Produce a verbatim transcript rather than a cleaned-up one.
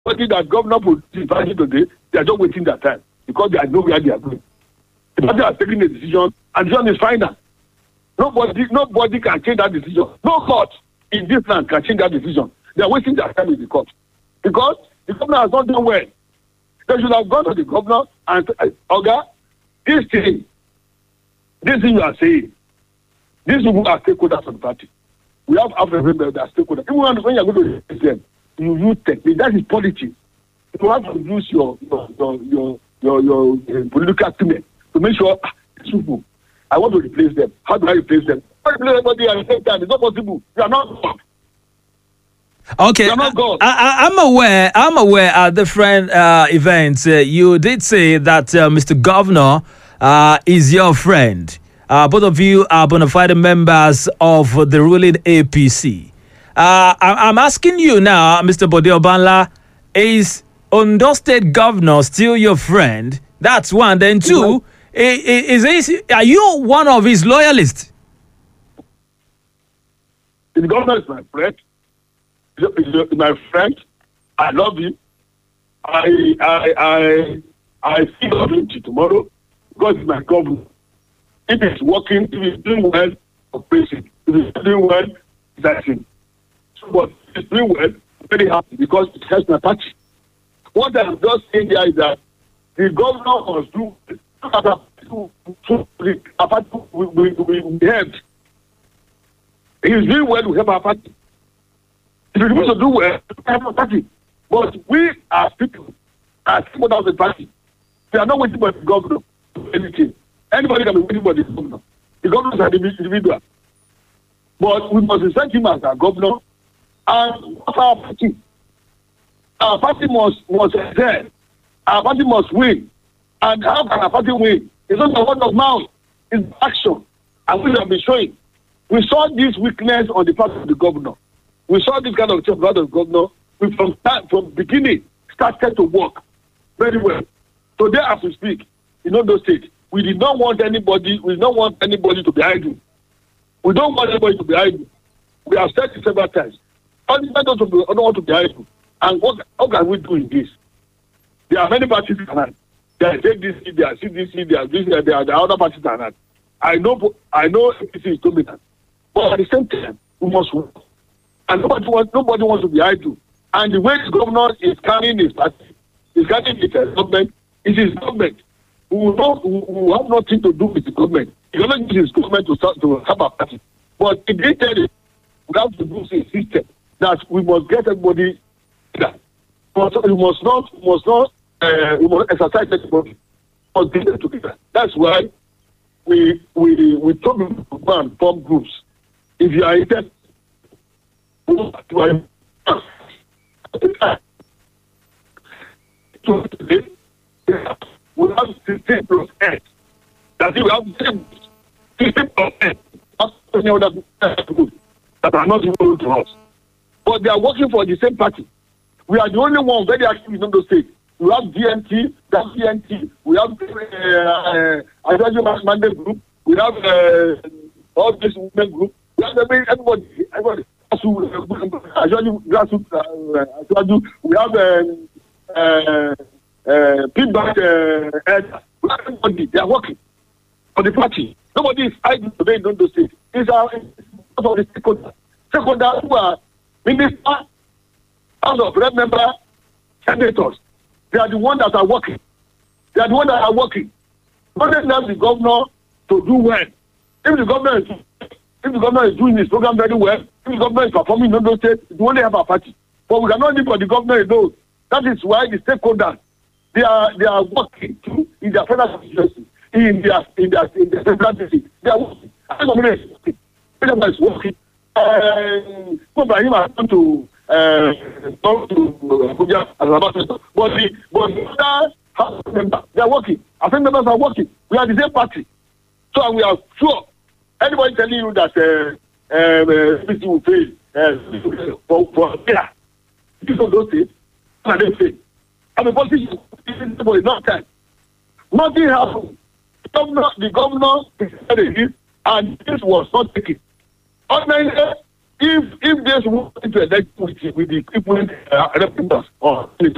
Anybody that governor put this party today, they are just waiting their time because they know where they are going. The party has taken a decision, and the decision is final. Nobody, nobody can change that decision. No court in this land can change that decision. They are wasting their time in the court because the governor has not done well. They should have gone to the governor and uh, Oga, this thing, this thing you are saying, these people are stakeholders of the party. We have African members that are stakeholders. Even when you are going to replace them, you use technique. That is politics. You have to use your your your your your, your, your political acumen to make sure ah, these people, I want to replace them. How do I replace them? I replace everybody at the same time. It's not possible. You are not God. Okay, You are not God. I, I, I'm aware. I'm aware at different uh, events. Uh, you did say that uh, Mister Governor uh, is your friend. Uh, both of you are bona fide members of the ruling A P C. Uh, I, I'm asking you now, Mister Bode Obanla, is Ondo State Governor still your friend? That's one. Then two, is, is, is are you one of his loyalists? The governor is my friend. He's my friend. I love him. I I I I feel of him tomorrow because he's my governor. If he's working, if he's doing well, I'm praising. If he's doing well, that's him. So, but if he's doing well, I'm very happy because it helps my party. What I'm just saying here is that the governor must do our party we, we, we, we helped. He's doing well to help our party. If he's supposed to do well, we help our party. But we are people, are people of the party. We are not waiting for the governor to do anything. Anybody can be waiting for the governor. The governor is an individual. But we must respect him as our governor and our party. Our party must must excel. Our party must win. And how can our party win? It's not a word of mouth. It's action. And we have been showing. We saw this weakness on the part of the governor. We saw this kind of thing on the part of the governor. We from start, from beginning started to work very well. Today, as we speak, in Ondo State, we did not want anybody. We did not want anybody to be idle. We don't want anybody to be idle. We have said it several times. Only don't want to be, don't want to be idle. And what, what can we do in this? There are many parties around. There are A D C, there are C D C, there are this, there are the other parties around. I know, I know A P C is dominant, but at the same time, we must work. And nobody wants, nobody wants to be idle. And the way the governor is carrying his party, is carrying his government, it is government. We will, not, we will have nothing to do with the government. He cannot use his government to start to have a party. But if they tell it, we have to do a system that we must get everybody together. But we must not, we must not, uh, we must exercise everybody. We must get them together. That's why we we we told people to go and form groups. If you are interested, to so today, we have sixteen plus eight. That is, we have sixteen plus eight. Any other groups that are not equal to us. But they are working for the same party. We are the only one very active in Ondo State. We have D N T, that's D N T. We have uh, uh, Mandate Group. We have uh, all this women group. We have everybody. everybody. Grassroots, uh, we have um, uh, uh, feedback. Uh, we have everybody. They are working for the party. Nobody is hiding today in Ondo State. These are of the stakeholders. Stakeholders who are minister, House of Rep member, senators. They are the ones that are working. They are the ones that are working. Don't let the governor to do well. If the governor is if the governor is doing his program very well, if the governor is performing in Ondo State, we only have a party. But we cannot live for the governor alone. That is why the stakeholders they are they are working too in their federal constituency, in their in their in their central district. They are working. I think the is working. Everyone is working. Uh, Ibrahim has come to uh, talk to Abuja as ambassador. But the but the other house members, they are working. Our members are working. We are the same party. So we are sure. Anybody telling you that uh, uh, uh, will fail uh, for for yeah, this is those things, and they fail. I'm a politician for a long time. Nothing happened. The governor, the governor decided, and this was not taken. Ordinarily, if if this went into election with, with the equipment uh, representatives or